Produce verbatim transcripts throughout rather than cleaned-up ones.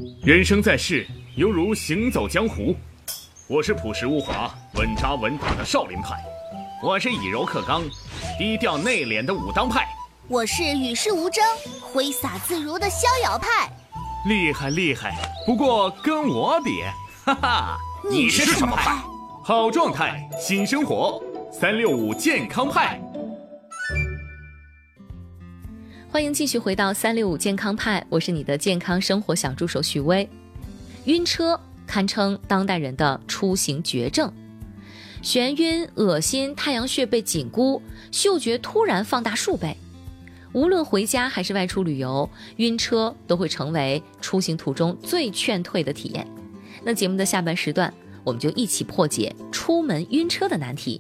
人生在世，犹如行走江湖。我是朴实无华、稳扎稳打的少林派，我是以柔克刚、低调内敛的武当派， 我是与世无争、挥洒自如的逍遥派。 厉害厉害，不过跟我比，哈哈， 你是什么派？ 好状态，新生活，三六五健康派。 欢迎继续回到三六五健康派，我是你的健康生活小助手许巍。晕车堪称当代人的出行绝症，眩晕、恶心、太阳穴被紧箍，嗅觉突然放大数倍。无论回家还是外出旅游，晕车都会成为出行途中最劝退的体验。那节目的下半时段，我们就一起破解出门晕车的难题。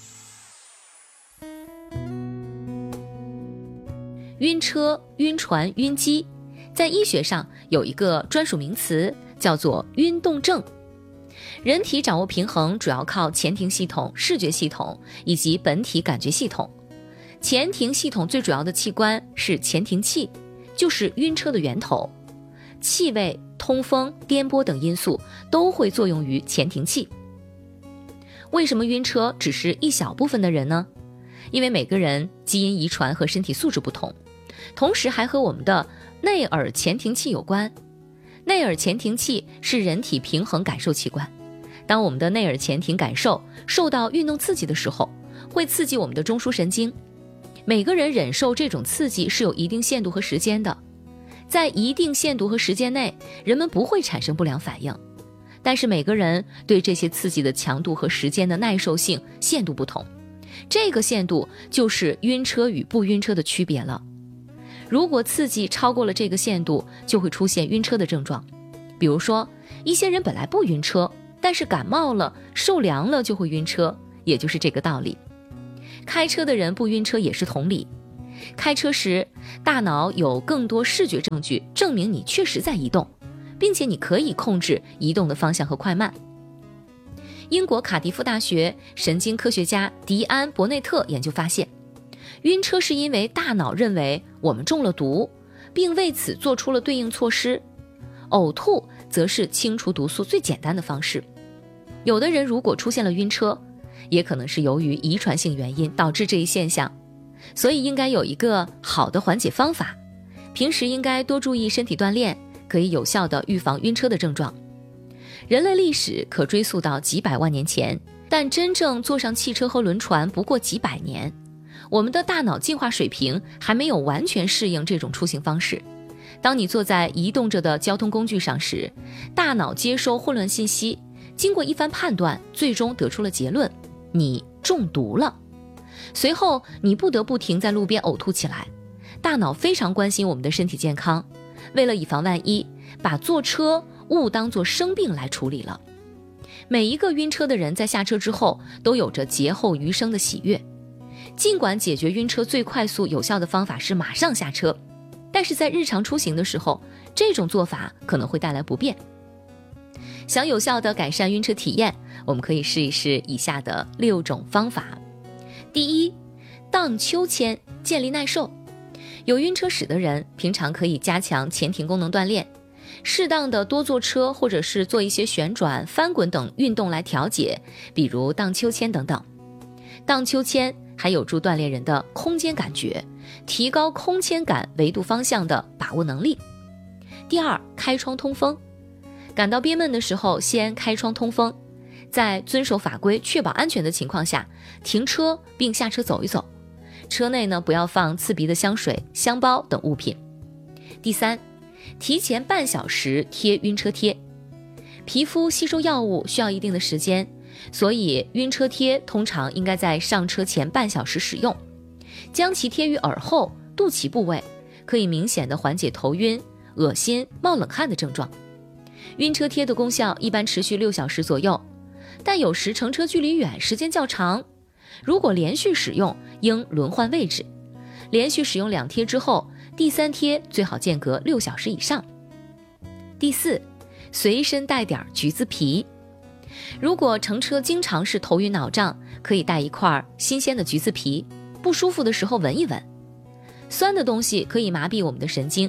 晕车、晕船、晕机，在医学上有一个专属名词，叫做晕动症。人体掌握平衡主要靠前庭系统、视觉系统以及本体感觉系统。前庭系统最主要的器官是前庭器，就是晕车的源头。气味、通风、颠簸等因素都会作用于前庭器。为什么晕车只是一小部分的人呢？因为每个人基因遗传和身体素质不同，同时还和我们的内耳前庭器有关。内耳前庭器是人体平衡感受器官，当我们的内耳前庭感受受到运动刺激的时候，会刺激我们的中枢神经。每个人忍受这种刺激是有一定限度和时间的，在一定限度和时间内，人们不会产生不良反应，但是每个人对这些刺激的强度和时间的耐受性限度不同，这个限度就是晕车与不晕车的区别了。如果刺激超过了这个限度，就会出现晕车的症状。比如说，一些人本来不晕车，但是感冒了、受凉了就会晕车，也就是这个道理。开车的人不晕车也是同理。开车时，大脑有更多视觉证据证明你确实在移动，并且你可以控制移动的方向和快慢。英国卡迪夫大学神经科学家迪安·伯内特研究发现，晕车是因为大脑认为我们中了毒，并为此做出了对应措施。呕吐则是清除毒素最简单的方式。有的人如果出现了晕车，也可能是由于遗传性原因导致这一现象，所以应该有一个好的缓解方法。平时应该多注意身体锻炼，可以有效地预防晕车的症状。人类历史可追溯到几百万年前，但真正坐上汽车和轮船不过几百年。我们的大脑进化水平还没有完全适应这种出行方式。当你坐在移动着的交通工具上时，大脑接收混乱信息，经过一番判断，最终得出了结论：你中毒了。随后你不得不停在路边呕吐起来。大脑非常关心我们的身体健康，为了以防万一，把坐车误当作生病来处理了。每一个晕车的人在下车之后都有着劫后余生的喜悦。尽管解决晕车最快速有效的方法是马上下车，但是在日常出行的时候，这种做法可能会带来不便。想有效地改善晕车体验，我们可以试一试以下的六种方法。第一，荡秋千，建立耐受。有晕车史的人，平常可以加强前庭功能锻炼，适当的多坐车或者是做一些旋转、翻滚等运动来调节，比如荡秋千等等。荡秋千还有助锻炼人的空间感觉，提高空间感维度方向的把握能力。第二，开窗通风。感到憋闷的时候，先开窗通风，在遵守法规、确保安全的情况下，停车并下车走一走。车内呢，不要放刺鼻的香水、香包等物品。第三，提前半小时贴晕车贴。皮肤吸收药物需要一定的时间，所以晕车贴通常应该在上车前半小时使用。将其贴于耳后、肚脐部位，可以明显的缓解头晕、恶心、冒冷汗的症状。晕车贴的功效一般持续六小时左右，但有时乘车距离远，时间较长。如果连续使用，应轮换位置。连续使用两贴之后，第三贴最好间隔六小时以上。第四，随身带点橘子皮。如果乘车经常是头晕脑胀，可以带一块新鲜的橘子皮，不舒服的时候闻一闻。酸的东西可以麻痹我们的神经，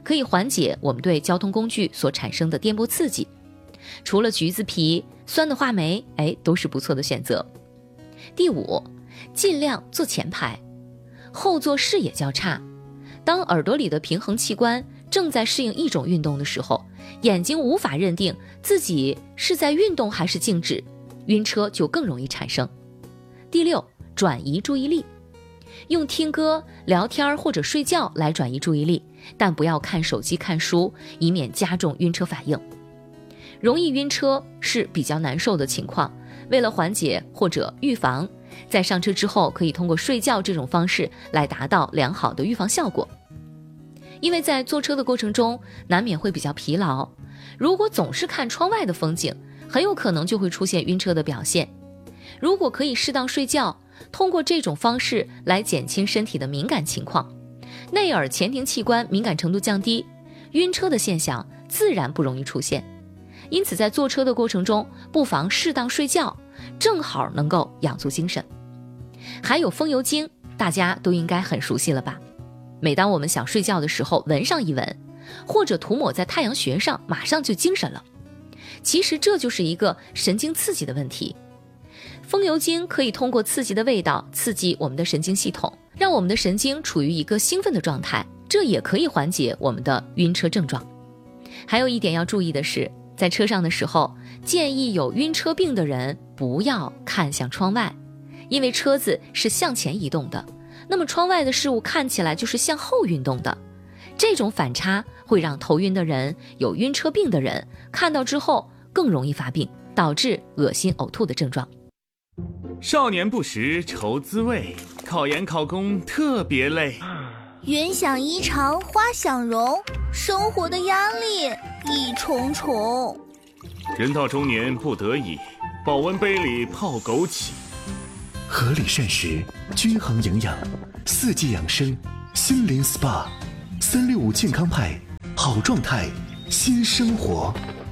可以缓解我们对交通工具所产生的颠簸刺激。除了橘子皮，酸的话梅，哎，都是不错的选择。第五，尽量坐前排，后座视野较差。当耳朵里的平衡器官正在适应一种运动的时候，眼睛无法认定自己是在运动还是静止，晕车就更容易产生。第六，转移注意力，用听歌、聊天或者睡觉来转移注意力，但不要看手机、看书，以免加重晕车反应。容易晕车是比较难受的情况，为了缓解或者预防，在上车之后可以通过睡觉这种方式来达到良好的预防效果。因为在坐车的过程中难免会比较疲劳，如果总是看窗外的风景，很有可能就会出现晕车的表现。如果可以适当睡觉，通过这种方式来减轻身体的敏感情况，内耳前庭器官敏感程度降低，晕车的现象自然不容易出现。因此在坐车的过程中不妨适当睡觉，正好能够养足精神。还有风油精，大家都应该很熟悉了吧？每当我们想睡觉的时候，闻上一闻，或者涂抹在太阳穴上，马上就精神了。其实这就是一个神经刺激的问题。风油精可以通过刺激的味道刺激我们的神经系统，让我们的神经处于一个兴奋的状态，这也可以缓解我们的晕车症状。还有一点要注意的是，在车上的时候，建议有晕车病的人不要看向窗外，因为车子是向前移动的，那么窗外的事物看起来就是向后运动的。这种反差会让头晕的人、有晕车病的人看到之后更容易发病，导致恶心呕吐的症状。 少年不识愁滋味，考研考公特别累。 云想衣裳花想容，生活的压力一重重。 人到中年不得已，保温杯里泡枸杞。 合理膳食，均衡营养，四季养生，心灵 S P A， 三六五健康派，好状态，新生活。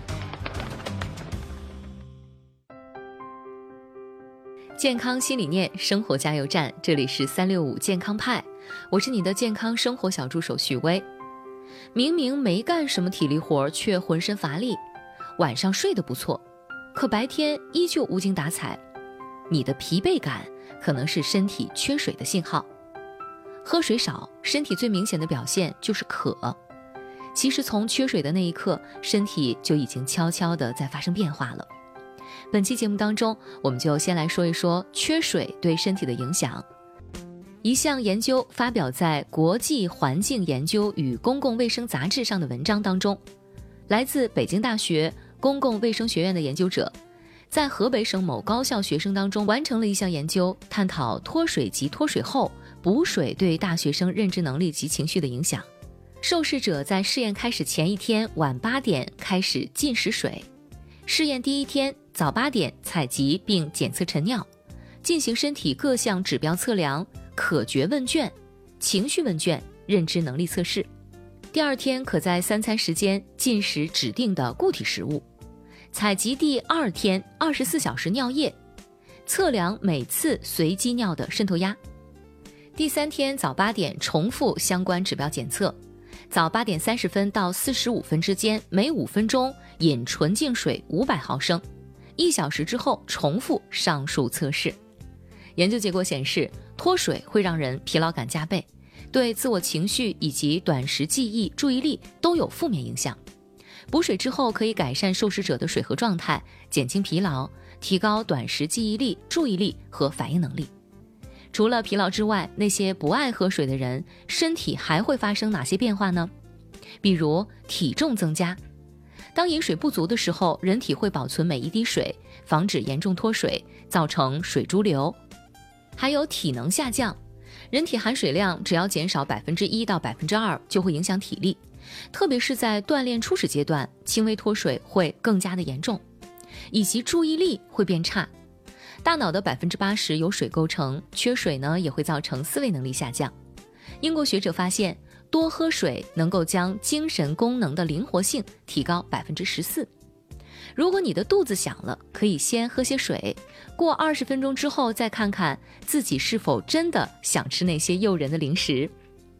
健康新理念，生活加油站，这里是三六五健康派，我是你的健康生活小助手许巍。明明没干什么体力活，却浑身乏力，晚上睡得不错，可白天依旧无精打采，你的疲惫感可能是身体缺水的信号。喝水少，身体最明显的表现就是渴。其实从缺水的那一刻，身体就已经悄悄地在发生变化了。本期节目当中，我们就先来说一说缺水对身体的影响。一项研究发表在《国际环境研究与公共卫生杂志》上的文章当中，来自北京大学公共卫生学院的研究者，在河北省某高校学生当中完成了一项研究，探讨脱水及脱水后补水对大学生认知能力及情绪的影响。受试者在试验开始前一天晚八点开始进食水，试验第一天早八点采集并检测晨尿，进行身体各项指标测量、可觉问卷、情绪问卷、认知能力测试。第二天可在三餐时间进食指定的固体食物，采集第二天二十四小时尿液，测量每次随机尿的渗透压。第三天早八点重复相关指标检测，早八点三十分到四十五分之间每五分钟饮纯净水五百毫升，一小时之后重复上述测试。研究结果显示，脱水会让人疲劳感加倍，对自我情绪以及短时记忆、注意力都有负面影响。补水之后可以改善受试者的水合状态，减轻疲劳，提高短时记忆力、注意力和反应能力。除了疲劳之外，那些不爱喝水的人，身体还会发生哪些变化呢？比如体重增加。当饮水不足的时候，人体会保存每一滴水，防止严重脱水，造成水潴留。还有体能下降，人体含水量只要减少百分之一到百分之二，就会影响体力，特别是在锻炼初始阶段，轻微脱水会更加的严重，以及注意力会变差。大脑的百分之八十由水构成，缺水呢也会造成思维能力下降。英国学者发现，多喝水能够将精神功能的灵活性提高百分之十四。如果你的肚子响了，可以先喝些水，过二十分钟之后再看看自己是否真的想吃那些诱人的零食。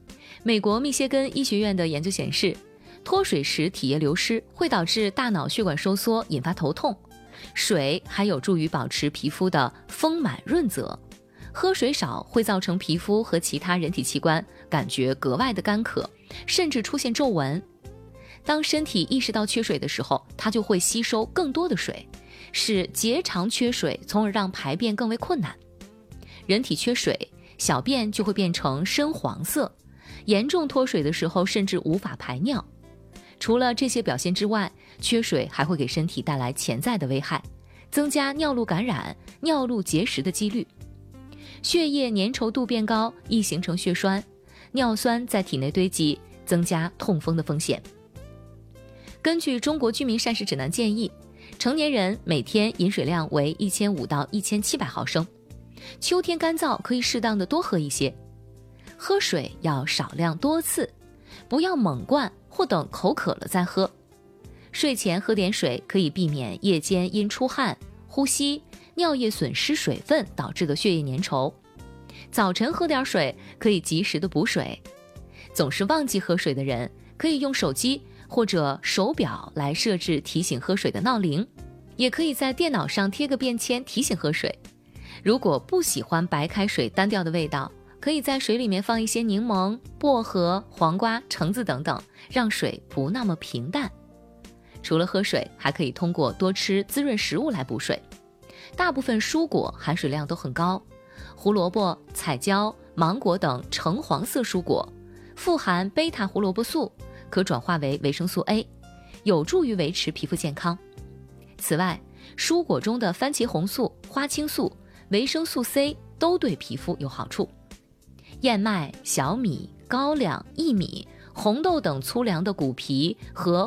美国密歇根医学院的研究显示，脱水时体液流失会导致大脑血管收缩，引发头痛。水还有助于保持皮肤的丰满润泽，喝水少会造成皮肤和其他人体器官感觉格外的干渴，甚至出现皱纹。当身体意识到缺水的时候，它就会吸收更多的水，使结肠缺水，从而让排便更为困难。人体缺水，小便就会变成深黄色，严重脱水的时候甚至无法排尿。除了这些表现之外，缺水还会给身体带来潜在的危害，增加尿路感染、尿路结石的几率。血液粘稠度变高，易形成血栓，尿酸在体内堆积，增加痛风的风险。根据中国居民膳食指南建议，成年人每天饮水量为一千五到一千七百毫升，秋天干燥可以适当的多喝一些。喝水要少量多次，不要猛灌或等口渴了再喝。睡前喝点水可以避免夜间因出汗、呼吸、尿液损失水分导致的血液粘稠。早晨喝点水可以及时的补水。总是忘记喝水的人，可以用手机或者手表来设置提醒喝水的闹铃，也可以在电脑上贴个便签提醒喝水。如果不喜欢白开水单调的味道，可以在水里面放一些柠檬、薄荷、黄瓜、橙子等等，让水不那么平淡。除了喝水，还可以通过多吃滋润食物来补水。大部分蔬果含水量都很高，胡萝卜、彩椒、芒果等橙黄色蔬果富含贝塔胡萝卜素，可转化为维生素 A， 有助于维持皮肤健康。此外，蔬果中的番茄红素、花青素、维生素 C 都对皮肤有好处。燕麦、小米、高粱、薏米、红豆等粗粮的谷皮和